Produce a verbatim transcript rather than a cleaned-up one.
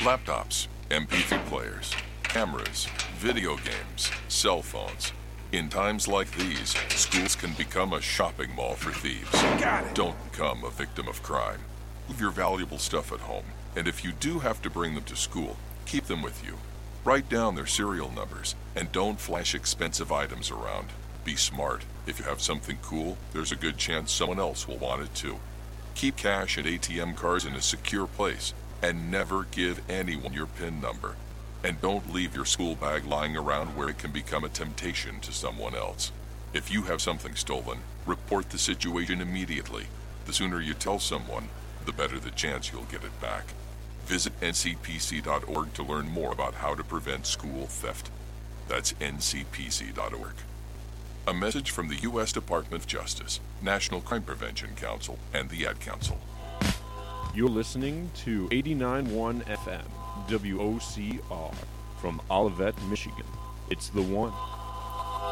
Laptops, M P three players, cameras, video games, cell phones. In times like these, schools can become a shopping mall for thieves. Got it. Don't become a victim of crime. Leave your valuable stuff at home, and if you do have to bring them to school, keep them with you. Write down their serial numbers, and don't flash expensive items around. Be smart. If you have something cool, there's a good chance someone else will want it too. Keep cash and A T M cards in a secure place, and never give anyone your PIN number. And don't leave your school bag lying around where it can become a temptation to someone else. If you have something stolen, report the situation immediately. The sooner you tell someone, the better the chance you'll get it back. Visit N C P C dot org to learn more about how to prevent school theft. That's N C P C dot org. A message from the U S Department of Justice, National Crime Prevention Council, and the Ad Council. You're listening to eighty-nine point one F M, W O C R, from Olivet, Michigan. It's the one.